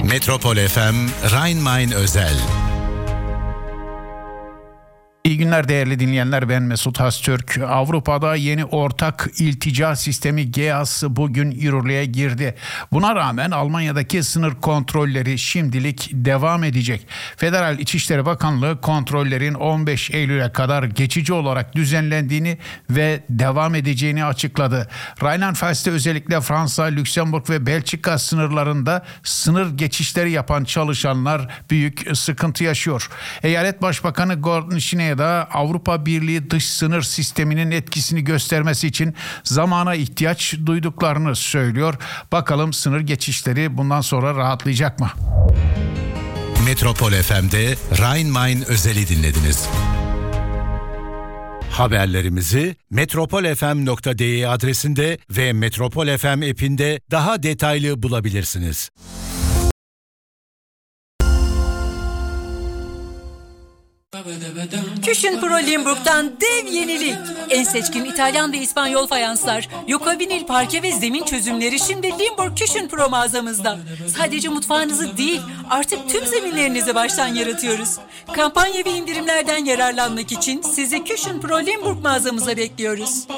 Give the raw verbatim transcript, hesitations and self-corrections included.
Metropol F M Rhein-Main özel. İyi günler değerli dinleyenler, ben Mesut Haztürk. Avrupa'da yeni ortak iltica sistemi G E A S bugün yürürlüğe girdi. Buna rağmen Almanya'daki sınır kontrolleri şimdilik devam edecek. Federal İçişleri Bakanlığı kontrollerin on beş Eylül'e kadar geçici olarak düzenlendiğini ve devam edeceğini açıkladı. Rheinland-Pfalz'te özellikle Fransa, Lüksemburg ve Belçika sınırlarında sınır geçişleri yapan çalışanlar büyük sıkıntı yaşıyor. Eyalet Başbakanı Gordon Schneer da Avrupa Birliği dış sınır sisteminin etkisini göstermesi için zamana ihtiyaç duyduklarını söylüyor. Bakalım sınır geçişleri bundan sonra rahatlayacak mı? Metropol F M'de Rhein-Main özeli dinlediniz. Haberlerimizi metropol f m nokta d e adresinde ve Metropol F M app'inde daha detaylı bulabilirsiniz. Küchen Pro Limburg'dan dev yenilik. En seçkin İtalyan ve İspanyol fayanslar, Yoka vinil parke ve zemin çözümleri şimdi Limburg Küchen Pro mağazamızda. Sadece mutfağınızı değil, artık tüm zeminlerinizi baştan yaratıyoruz. Kampanya ve indirimlerden yararlanmak için sizi Küchen Pro Limburg mağazamıza bekliyoruz.